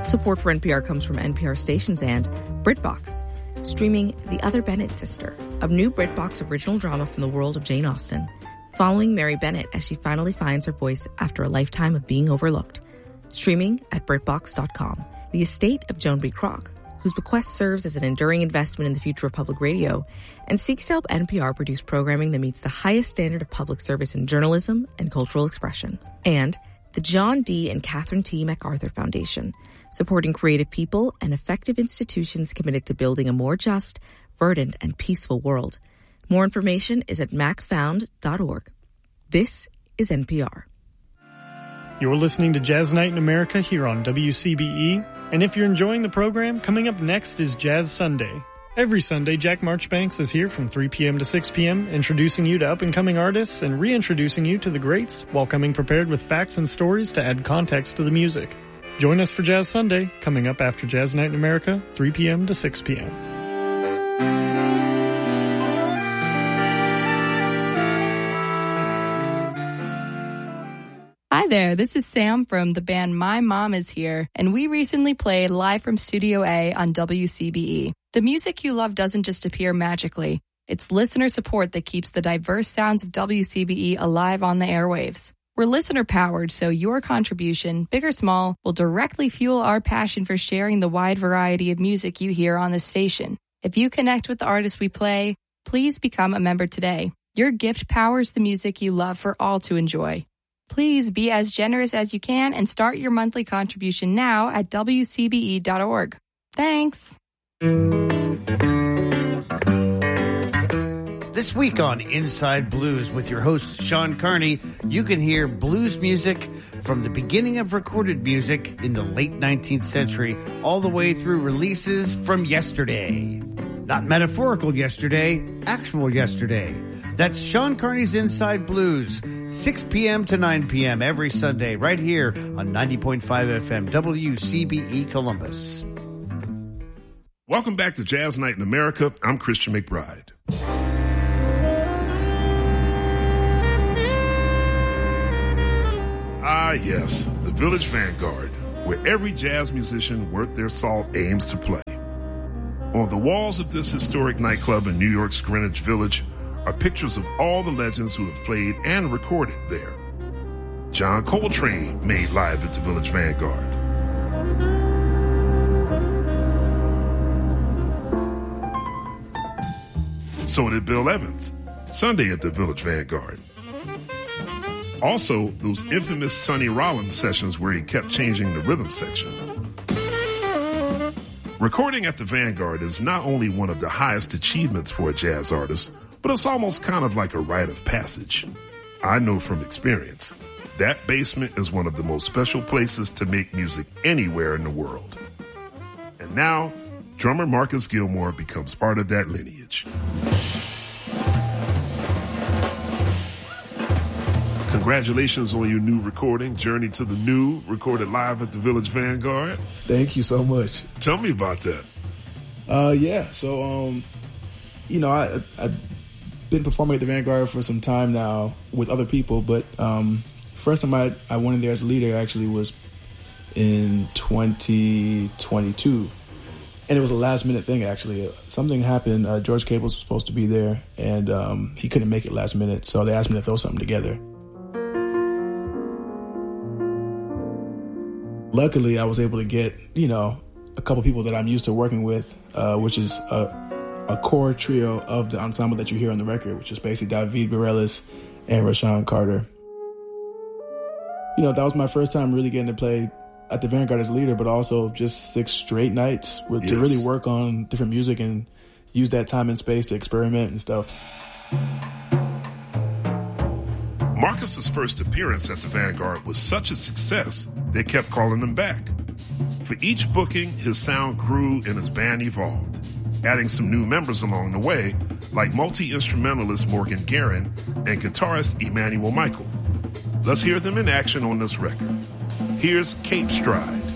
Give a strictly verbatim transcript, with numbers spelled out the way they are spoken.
Support for N P R comes from N P R stations and BritBox, streaming The Other Bennett Sister, a new BritBox original drama from the world of Jane Austen, following Mary Bennett as she finally finds her voice after a lifetime of being overlooked. Streaming at Britbox dot com. The estate of Joan B. Kroc, whose bequest serves as an enduring investment in the future of public radio and seeks to help N P R produce programming that meets the highest standard of public service in journalism and cultural expression. And the John D. and Catherine T. MacArthur Foundation, supporting creative people and effective institutions committed to building a more just, verdant, and peaceful world. More information is at mac found dot org. This is N P R. You're listening to Jazz Night in America here on W C B E. And if you're enjoying the program, coming up next is Jazz Sunday. Every Sunday, Jack Marchbanks is here from three p.m. to six p.m., introducing you to up-and-coming artists and reintroducing you to the greats while coming prepared with facts and stories to add context to the music. Join us for Jazz Sunday, coming up after Jazz Night in America, three p.m. to six p.m. Hi there, this is Sam from the band My Mom Is Here, and we recently played live from Studio A on W C B E. The music you love doesn't just appear magically. It's listener support that keeps the diverse sounds of W C B E alive on the airwaves. We're listener-powered, so your contribution, big or small, will directly fuel our passion for sharing the wide variety of music you hear on the station. If you connect with the artists we play, please become a member today. Your gift powers the music you love for all to enjoy. Please be as generous as you can and start your monthly contribution now at W C B E dot org. Thanks. This week on Inside Blues with your host, Sean Carney, you can hear blues music from the beginning of recorded music in the late nineteenth century all the way through releases from yesterday. Not metaphorical yesterday, actual yesterday. That's Sean Carney's Inside Blues, six p.m. to nine p.m. every Sunday, right here on ninety point five F M W C B E Columbus. Welcome back to Jazz Night in America. I'm Christian McBride. Ah, yes, the Village Vanguard, where every jazz musician worth their salt aims to play. On the walls of this historic nightclub in New York's Greenwich Village are pictures of all the legends who have played and recorded there. John Coltrane made live at the Village Vanguard. So did Bill Evans, Sunday at the Village Vanguard. Also, those infamous Sonny Rollins sessions where he kept changing the rhythm section. Recording at the Vanguard is not only one of the highest achievements for a jazz artist, but it's almost kind of like a rite of passage. I know from experience, that basement is one of the most special places to make music anywhere in the world. And now, drummer Marcus Gilmore becomes part of that lineage. Congratulations on your new recording, Journey to the New, recorded live at the Village Vanguard. Thank you so much. Tell me about that. Uh, yeah, so, um, you know, I, I've been performing at the Vanguard for some time now with other people, but um, first time I, I went in there as a leader actually was in twenty twenty-two. And it was a last-minute thing, actually. Something happened. Uh, George Cables was supposed to be there, and um, he couldn't make it last minute, so they asked me to throw something together. Luckily, I was able to get, you know, a couple people that I'm used to working with, uh, which is a, a core trio of the ensemble that you hear on the record, which is basically David Bareilles and Rashawn Carter. You know, that was my first time really getting to play at the Vanguard as a leader, but also just six straight nights with, yes. to really work on different music and use that time and space to experiment and stuff. Marcus's first appearance at the Vanguard was such a success, they kept calling him back. For each booking, his sound grew and his band evolved, adding some new members along the way, like multi-instrumentalist Morgan Guerin and guitarist Emmanuel Michael. Let's hear them in action on this record. Here's Cape Stride.